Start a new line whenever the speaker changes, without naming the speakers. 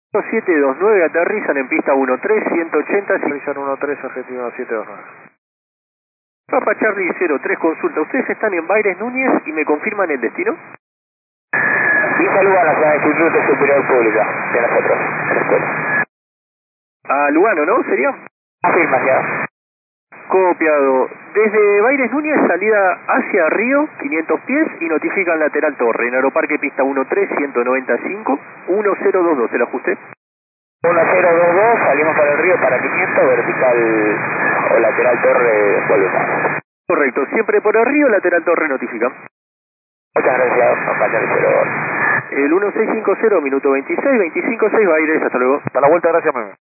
729, aterrizan en pista 13, 180.
Aterrizan 13, objetivo 729.
Papa Charlie 03, consulta. ¿Ustedes están en Baires Núñez y me confirman el destino?
Y saluda a la ciudad de Instituto Superior Pública de nosotros, de la escuela.
A Lugano, ¿no? ¿Sería?
Afirmación.
Copiado. Desde Baires Núñez, salida hacia Río, 500 pies, y notifican lateral torre. En Aeroparque pista 13, 195, 1022. ¿El ajuste?
1022, salimos para el río para 500, vertical o lateral torre, volvemos.
Correcto. Siempre por el río, lateral torre notifican.
Muchas gracias, compañero 02.
El 1650, minuto 26, 25-6, Baires. Hasta luego.
Hasta la vuelta, gracias, meme.